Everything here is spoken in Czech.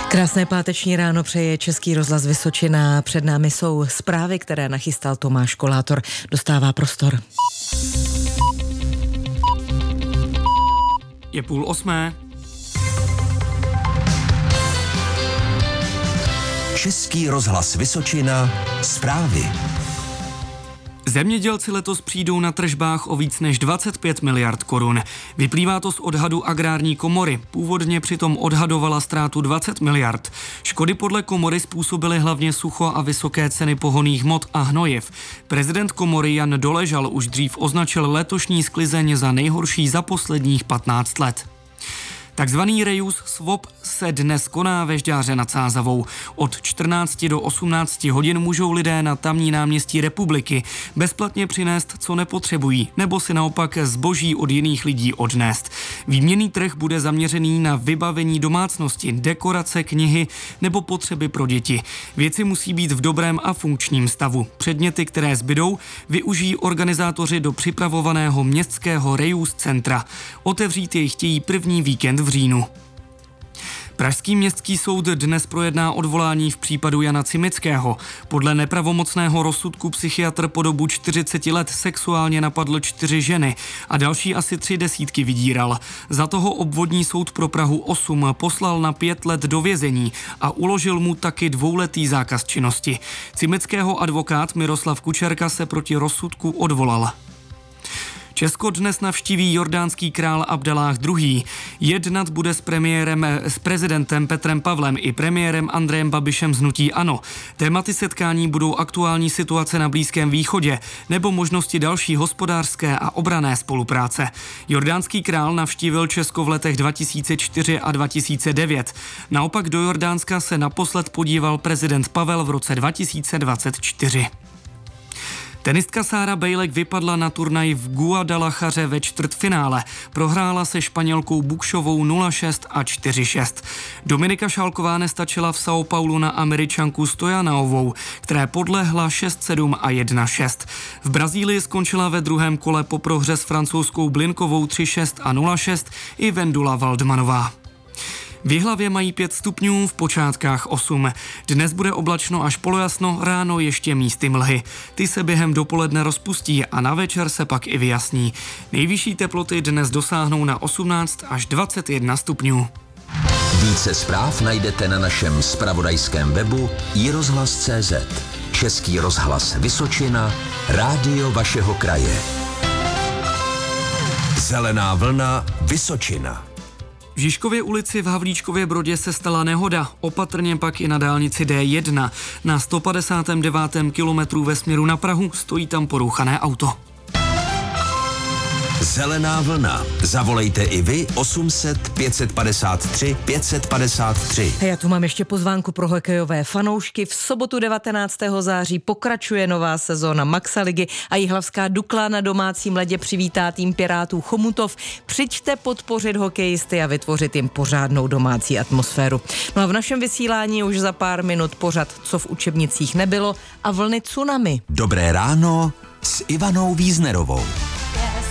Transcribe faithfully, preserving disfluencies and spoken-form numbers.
Krásné páteční ráno přeje Český rozhlas Vysočina. Před námi jsou zprávy, které nachystal Tomáš Kolátor. Dostává prostor. Je půl osmé. Český rozhlas Vysočina. Zprávy. Zemědělci letos přijdou na tržbách o víc než dvacet pět miliard korun. Vyplývá to z odhadu Agrární komory. Původně přitom odhadovala ztrátu dvacet miliard. Škody podle komory způsobily hlavně sucho a vysoké ceny pohonných hmot a hnojiv. Prezident komory Jan Doležal už dřív označil letošní sklizeň za nejhorší za posledních patnáct let. Takzvaný Reuse Swap se dnes koná ve Žďáře nad Sázavou. Od čtrnácti do osmnácti hodin můžou lidé na tamní náměstí Republiky bezplatně přinést, co nepotřebují, nebo si naopak zboží od jiných lidí odnést. Výměnný trh bude zaměřený na vybavení domácnosti, dekorace, knihy nebo potřeby pro děti. Věci musí být v dobrém a funkčním stavu. Předměty, které zbydou, využijí organizátoři do připravovaného městského Reuse centra. Otevřít jej chtějí první víkend v říjnu. Pražský městský soud dnes projedná odvolání v případu Jana Cimického. Podle nepravomocného rozsudku psychiatr po dobu čtyřiceti let sexuálně napadl čtyři ženy a další asi tři desítky vydíral. Za toho obvodní soud pro Prahu osm poslal na pět let do vězení a uložil mu taky dvouletý zákaz činnosti. Cimického advokát Miroslav Kučerka se proti rozsudku odvolal. Česko dnes navštíví jordánský král Abdalláh druhý. Jednat bude s premiérem, s prezidentem Petrem Pavlem i premiérem Andrejem Babišem z hnutí ANO. Tématy setkání budou aktuální situace na Blízkém východě nebo možnosti další hospodářské a obranné spolupráce. Jordánský král navštívil Česko v letech dva tisíce čtyři a dva tisíce devět. Naopak do Jordánska se naposled podíval prezident Pavel v roce dva tisíce dvacet čtyři. Tenistka Sára Bejlek vypadla na turnaji v Guadalajaře ve čtvrtfinále. Prohrála se Španělkou Bukšovou nula šest a čtyři šest. Dominika Šálková nestačila v São Paulu na Američanku Stojanaovou, které podlehla šest sedm a jedna šest. V Brazílii skončila ve druhém kole po prohře s francouzskou Blinkovou tři šest a nula šest i Vendula Waldmanová. V Jihlavě mají pět stupňů, v Počátkách osm. Dnes bude oblačno až polojasno, ráno ještě místy mlhy. Ty se během dopoledne rozpustí a na večer se pak i vyjasní. Nejvyšší teploty dnes dosáhnou na osmnáct až dvacet jedna stupňů. Více zpráv najdete na našem zpravodajském webu i rozhlas tečka cé zet. Český rozhlas Vysočina, rádio vašeho kraje. Zelená vlna Vysočina. V Žižkově ulici v Havlíčkově Brodě se stala nehoda, opatrně pak i na dálnici D jedna. Na sto padesátém devátém kilometru ve směru na Prahu stojí tam porouchané auto. Zelená vlna. Zavolejte i vy osm set pět padesát tři pět padesát tři. Já tu mám ještě pozvánku pro hokejové fanoušky. V sobotu devatenáctého září pokračuje nová sezóna Maxaligy a jihlavská Dukla na domácím ledě přivítá tým Pirátů Chomutov. Přijďte podpořit hokejisty a vytvořit jim pořádnou domácí atmosféru. No a v našem vysílání už za pár minut pořad, co v učebnicích nebylo, a vlny tsunami. Dobré ráno s Ivanou Víznerovou.